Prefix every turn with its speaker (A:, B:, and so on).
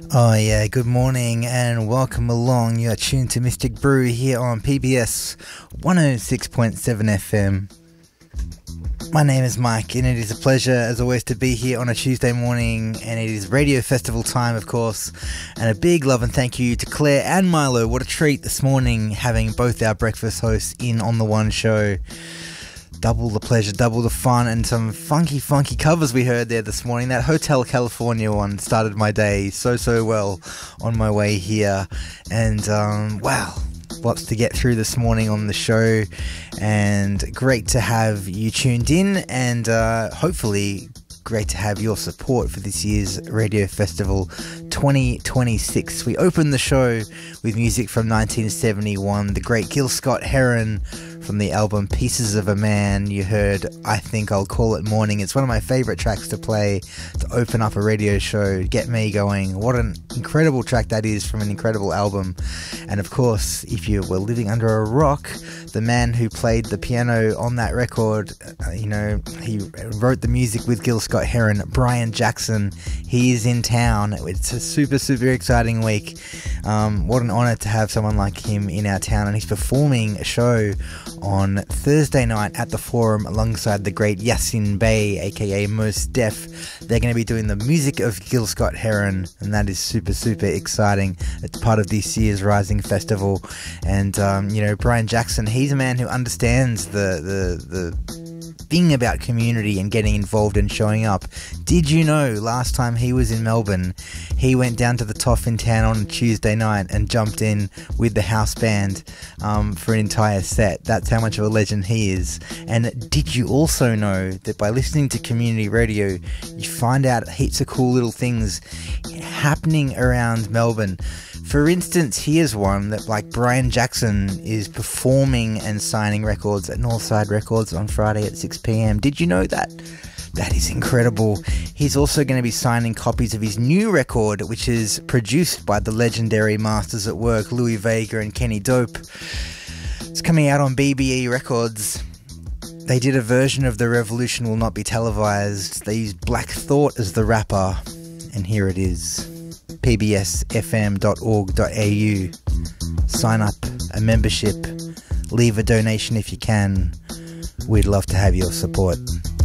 A: Oh yeah, good morning and welcome along. You are tuned to Mystic Brew here on PBS 106.7 FM. My name is Mike and it is a pleasure as always to be here on a Tuesday morning, and it is Radio Festival time of course, and a big love and thank you to Claire and Milo. What a treat this morning having both our breakfast hosts in on the one show. Double the pleasure, double the fun, and some funky covers we heard there this morning. That Hotel California one started my day so well on my way here. And wow, lots to get through this morning on the show, and great to have you tuned in, and hopefully great to have your support for this year's Radio Festival 2026. We opened the show with music from 1971, the great Gil Scott-Heron. From the album Pieces of a Man, you heard I Think I'll Call It Morning. It's one of my favourite tracks to play to open up a radio show, get me going. What an incredible track that is from an incredible album. And of course, if you were living under a rock, the man who played the piano on that record, he wrote the music with Gil Scott-Heron, Brian Jackson. He is in town. It's a super exciting week. What an honour to have someone like him in our town, and he's performing a show on Thursday night at the Forum alongside the great Yasin Bey, aka Mos Def. They're going to be doing the music of Gil Scott-Heron, and that is super exciting. It's part of this year's Rising Festival. And Brian Jackson, he's a man who understands the thing about community and getting involved and showing up. Did you know last time he was in Melbourne, he went down to the Toff in town on a Tuesday night and jumped in with the house band for an entire set? That's how much of a legend he is. And did you also know that by listening to community radio, you find out heaps of cool little things happening around Melbourne? For instance, here's one that, like, Brian Jackson is performing and signing records at Northside Records on Friday at 6 p.m. Did you know that? That is incredible. He's also going to be signing copies of his new record, which is produced by the legendary Masters at Work, Louis Vega and Kenny Dope. It's coming out on BBE Records. They did a version of The Revolution Will Not Be Televised. They used Black Thought as the rapper, and here it is. pbsfm.org.au. Sign up a membership, leave a donation if you can. We'd love to have your support.